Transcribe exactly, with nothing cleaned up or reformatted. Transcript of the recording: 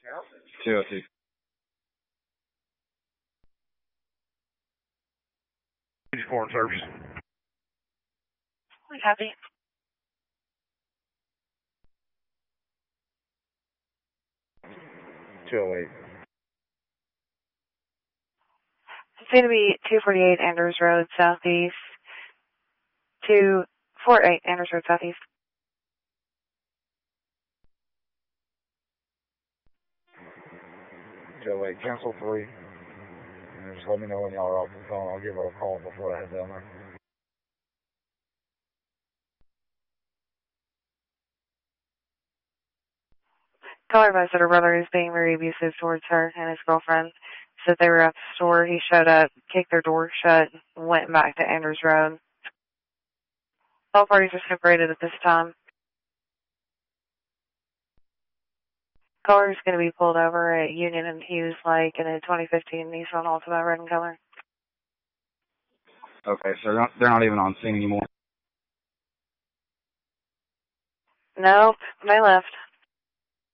two oh two. Foreign service. Copy. two oh eight. It's going to be two forty-eight Andrews Road, southeast. two forty-eight Andrews Road, southeast. two oh eight, cancel three. And just let me know when y'all are off the phone. I'll give her a call before I head down there. Caller advised that her brother is being very abusive towards her and his girlfriend. Said they were at the store. He showed up, kicked their door shut, and went back to Andrews Road. All parties are separated at this time. Caller is going to be pulled over at Union and Hughes Lake in a twenty fifteen Nissan Altima, red in color. Okay, so they're not, they're not even on scene anymore. Nope, they left.